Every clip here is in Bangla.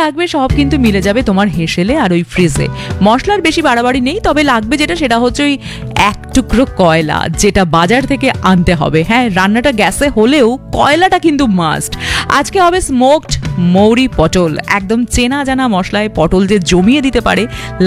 লাগবে সব কিন্তু মিলে যাবে তোমার হেসেলে আর ওই ফ্রিজে। মশলার বেশি বাড়াবাড়ি নেই, তবে লাগবে যেটা সেটা হচ্ছে ওই এক টুকরো কয়লা, যেটা বাজার থেকে আনতে হবে। হ্যাঁ, রান্নাটা গ্যাসে হলেও কয়লাটা কিন্তু মাস্ট। আজকে হবে স্মোকড মৌরি পটল, একদম চেনা জানা মশলায় পটল যে জমিয়ে দিতে পারে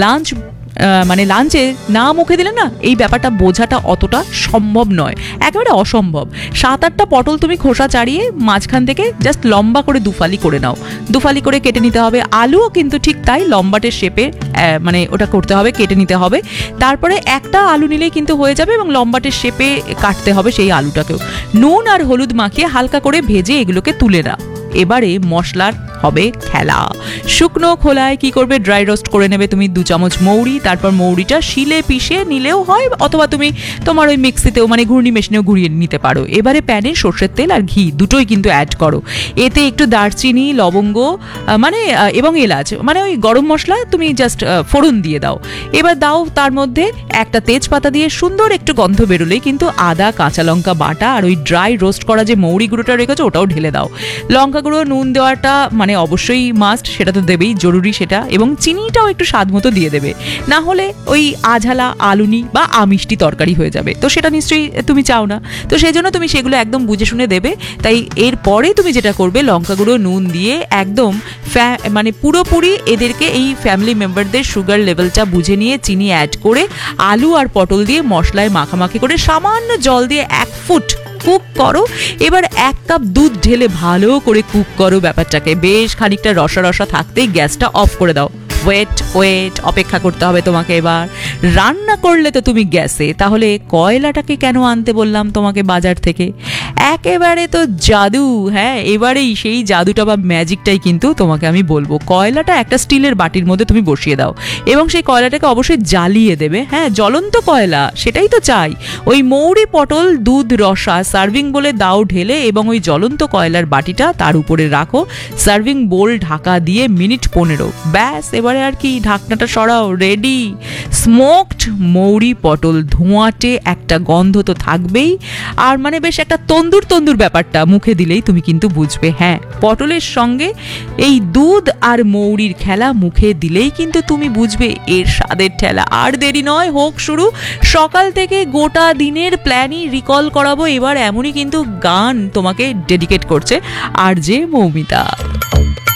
মানে লাঞ্চে না মুখে দিলে না এই ব্যাপারটা বোঝাটা অতটা সম্ভব নয়, একেবারে অসম্ভব। 7-8টা পটল তুমি খোসা ছাড়িয়ে মাঝখান থেকে জাস্ট লম্বা করে দুফালি করে নাও, দুফালি করে কেটে নিতে হবে। আলুও কিন্তু ঠিক তাই লম্বাটে শেপে মানে ওটা করতে হবে, কেটে নিতে হবে। তারপরে একটা আলু নিলেই কিন্তু হয়ে যাবে এবং লম্বাটে শেপে কাটতে হবে সেই আলুটাকেও। নুন আর হলুদ মাখিয়ে হালকা করে ভেজে এগুলোকে তুলে নাও। এবারে মশলার হবে খেলা। শুকনো খোলায় কি করবে, ড্রাই রোস্ট করে নেবে তুমি 2 চামচ মৌরি। তারপর মৌরিটা শিলে পিষে নিলেও হয়, অথবা তুমি তোমার ওই মিক্সিতেও মানে ঘূর্ণি মেশিনেও ঘুরিয়ে নিতে পারো। এবারে প্যানে সর্ষের তেল আর ঘি দুটোই কিন্তু অ্যাড করো। এতে একটু দারচিনি, লবঙ্গ মানে এবং এলাচ মানে ওই গরম মশলা তুমি জাস্ট ফোড়ন দিয়ে দাও। এবার দাও তার মধ্যে একটা তেজপাতা দিয়ে সুন্দর একটু গন্ধ বেরোলেই কিন্তু আদা, কাঁচা লঙ্কা বাটা আর ওই ড্রাই রোস্ট করা যে মৌরি গুঁড়োটা রেখেছো ওটাও ঢেলে দাও। লঙ্কা গুঁড়ো, নুন দেওয়াটা মানে অবশ্যই মাস্ট, সেটা তো দেবেই, জরুরি সেটা। এবং চিনিটাও একটু স্বাদ মতো দিয়ে দেবে, না হলে ওই আঝালা আলুনি বা আমিষ্টি তরকারি হয়ে যাবে, তো সেটা নিশ্চয়ই তুমি চাও না। তো সেই জন্য তুমি সেগুলো একদম বুঝে শুনে দেবে। তাই এরপরে তুমি যেটা করবে, লঙ্কা গুঁড়ো, নুন দিয়ে একদম মানে পুরোপুরি এদেরকে এই ফ্যামিলি মেম্বারদের সুগার লেভেলটা বুঝে নিয়ে চিনি অ্যাড করে আলু আর পটল দিয়ে মশলায় মাখামাখি করে সামান্য জল দিয়ে 1 ফুট কুক করো। এবার 1 কাপ দুধ ঢেলে ভালো করে কুক করো ব্যাপারটাকে, বেশ খানিকটা রসা রসা থাকতেই গ্যাসটা অফ করে দাও। ওয়েট অপেক্ষা করতে হবে তোমাকে। এবার রান্না করলে তো তুমি গ্যাসে, তাহলে কয়লাটাকে কেন আনতে বললাম তোমাকে বাজার থেকে? একেবারে তো জাদু। হ্যাঁ, এবারেই সেই জাদুটা বা ম্যাজিকটাই কিন্তু তোমাকে আমি বলবো। কয়লাটা একটা স্টিলের বাটির মধ্যে তুমি বসিয়ে দাও এবং সেই কয়লাটাকে অবশ্যই জ্বালিয়ে দেবে। হ্যাঁ, জ্বলন্ত কয়লা, সেটাই তো চাই। ওই মৌরি পটল দুধ রসা সার্ভিং বলে দাও ঢেলে এবং ওই জ্বলন্ত কয়লার বাটিটা তার উপরে রাখো। সার্ভিং বোল ঢাকা দিয়ে মিনিট 15। ব্যাস, এবারে আর কি, ঢাকনাটা সরাও, রেডি স্মোকড মৌরি পটল। ধোঁয়াটে একটা গন্ধ তো থাকবেই, আর মানে বেশ একটা তন্দুর ব্যাপারটা মুখে দিলেই তুমি কিন্তু বুঝবে। হ্যাঁ, পটলের সঙ্গে এই দুধ আর মৌরির খেলা মুখে দিলেই কিন্তু তুমি বুঝবে এর স্বাদের ঠেলা। আর দেরি নয়, হোক শুরু। সকাল থেকে গোটা দিনের প্ল্যানই রিকল করাবো এবার, এমনই কিন্তু গান তোমাকে ডেডিকেট করছে আর যে মৌমিতা।